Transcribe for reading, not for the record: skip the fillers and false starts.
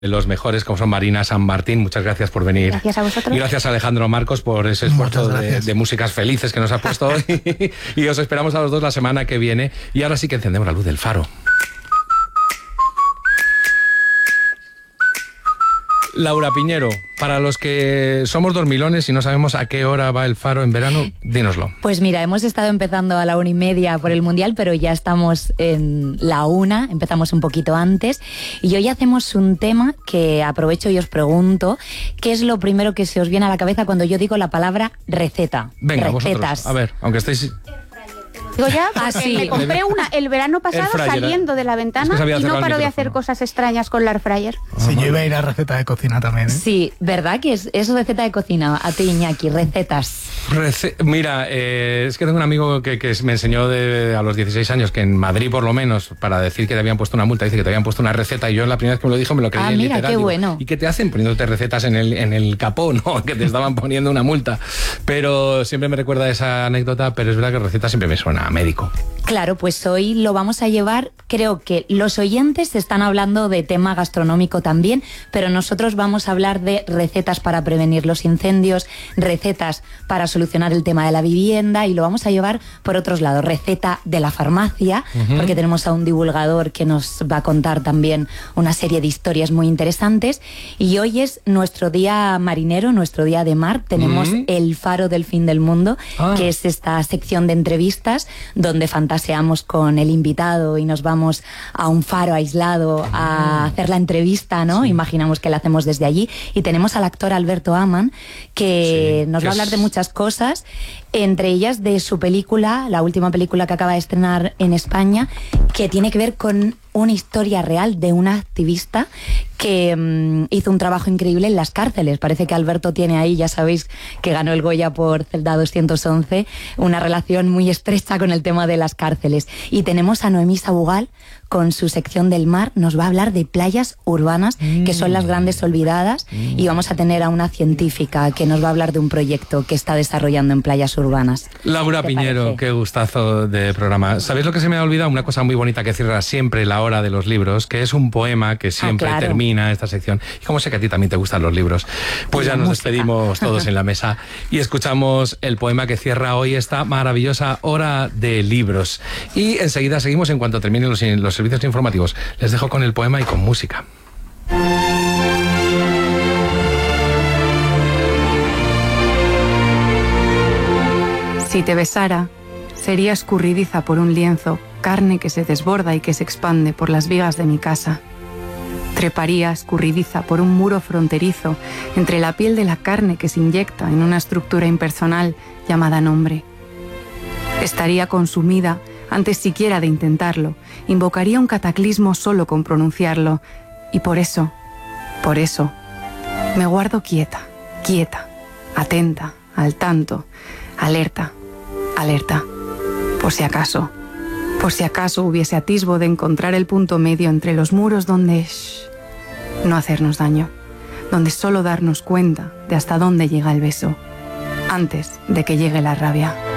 los mejores, como son Marina San Martín. Muchas gracias por venir. Gracias a vosotros. Y gracias a Alejandro Marcos por ese esfuerzo de músicas felices que nos ha puesto hoy. Y os esperamos a los dos la semana que viene. Y ahora sí que encendemos la luz del faro. Laura Piñero, para los que somos dormilones y no sabemos a qué hora va el faro en verano, dínoslo. Pues mira, hemos estado empezando a la 1:30 por el Mundial, pero ya estamos en la 1, empezamos un poquito antes. Y hoy hacemos un tema que aprovecho y os pregunto, ¿qué es lo primero que se os viene a la cabeza cuando yo digo la palabra receta? Venga, recetas. Vosotros, a ver, aunque estéis... Digo ya, sí. me compré una el verano pasado saliendo de la ventana y no paro de hacer cosas extrañas con la airfryer. Sí, yo iba a ir a receta de cocina también, ¿eh? Sí, ¿verdad que es receta de cocina? A ti, Iñaki, recetas. Mira, es que tengo un amigo que me enseñó a los 16 años que en Madrid, por lo menos, para decir que te habían puesto una multa, dice que te habían puesto una receta, y yo la primera vez que me lo dijo me lo creí en mira, literal. qué Digo, bueno. ¿y qué te hacen poniéndote recetas en el capó, no? Que te estaban poniendo una multa. Pero siempre me recuerda esa anécdota, pero es verdad que receta siempre me suena a médico. Claro, pues hoy lo vamos a llevar, creo que los oyentes están hablando de tema gastronómico también, pero nosotros vamos a hablar de recetas para prevenir los incendios, recetas para solucionar el tema de la vivienda, y lo vamos a llevar por otros lados, receta de la farmacia, porque tenemos a un divulgador que nos va a contar también una serie de historias muy interesantes, y hoy es nuestro día marinero, nuestro día de mar. Tenemos el Faro del Fin del Mundo, que es esta sección de entrevistas donde fantaseamos con el invitado y nos vamos a un faro aislado a hacer la entrevista, ¿no? Sí. Imaginamos que la hacemos desde allí, y tenemos al actor Alberto Amann, que nos va a hablar de muchas cosas, entre ellas de su película, la última película que acaba de estrenar en España, que tiene que ver con una historia real de una activista que hizo un trabajo increíble en las cárceles. Parece que Alberto tiene ahí, ya sabéis que ganó el Goya por Celda 211, una relación muy estrecha con el tema de las cárceles. Y tenemos a Noemí Sabugal con su sección del mar, nos va a hablar de playas urbanas, que son las grandes olvidadas, y vamos a tener a una científica que nos va a hablar de un proyecto que está desarrollando en playas urbanas. Laura Piñero, qué gustazo de programa. ¿Sabéis lo que se me ha olvidado? Una cosa muy bonita que cierra siempre la hora de los libros, que es un poema que siempre termina esta sección. Y como sé que a ti también te gustan los libros, pues ya nos despedimos todos en la mesa y escuchamos el poema que cierra hoy esta maravillosa hora de libros. Y enseguida seguimos en cuanto terminen los servicios informativos. Les dejo con el poema y con música. Si te besara, sería escurridiza por un lienzo, carne que se desborda y que se expande por las vigas de mi casa. Treparía escurridiza por un muro fronterizo entre la piel de la carne que se inyecta en una estructura impersonal llamada nombre. Estaría consumida antes siquiera de intentarlo, invocaría un cataclismo solo con pronunciarlo, y por eso, me guardo quieta, atenta, al tanto, alerta, por si acaso hubiese atisbo de encontrar el punto medio entre los muros donde no hacernos daño, donde solo darnos cuenta de hasta dónde llega el beso, antes de que llegue la rabia.